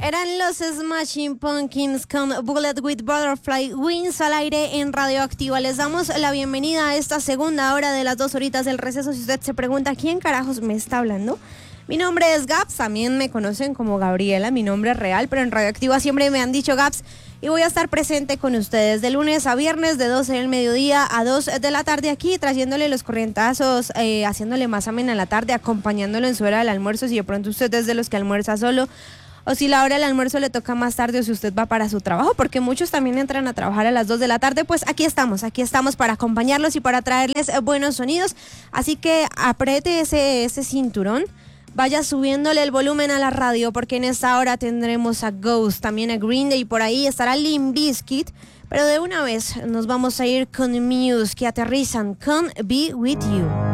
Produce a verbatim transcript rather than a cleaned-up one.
Eran los Smashing Pumpkins con Bullet with Butterfly Wings al aire en Radioactiva. Les damos la bienvenida a esta segunda hora de las dos horitas del receso. Si usted se pregunta quién carajos me está hablando, mi nombre es Gaps, también me conocen como Gabriela, mi nombre es real, pero en Radioactiva siempre me han dicho Gaps. Y voy a estar presente con ustedes de lunes a viernes, de doce del mediodía a dos de la tarde aquí, trayéndole los corrientazos, eh, haciéndole más amena la tarde, acompañándolo en su hora del almuerzo, si de pronto usted es de los que almuerza solo, o si la hora del almuerzo le toca más tarde, o si usted va para su trabajo, porque muchos también entran a trabajar a las dos de la tarde, pues aquí estamos, aquí estamos para acompañarlos y para traerles buenos sonidos. Así que apriete ese, ese cinturón. Vaya subiéndole el volumen a la radio, porque en esta hora tendremos a Ghost, también a Green Day, y por ahí estará Limp Bizkit. Pero de una vez nos vamos a ir con Muse, que aterrizan con Be With You.